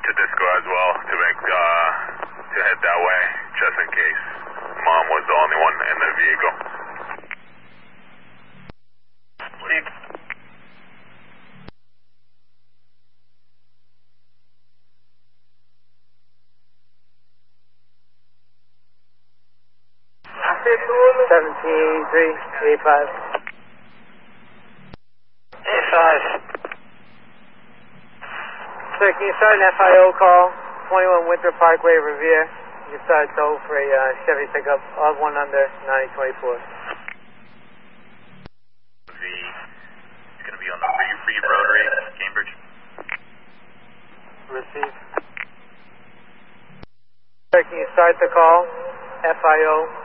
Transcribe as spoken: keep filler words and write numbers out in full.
to Disco as well to make uh, to head that way, just in case Mom was the only one in the vehicle. Leave. seventeen three eighty-five. eighty-five. Sir, can you start an F I O call? twenty-one Winter Parkway, Revere. You can start a tow for a uh, Chevy pickup of one under ninety twenty-four. The, it's going to be on the Reeve Reeve Rotary, Cambridge. Receive. Sir, can you start the call? F I O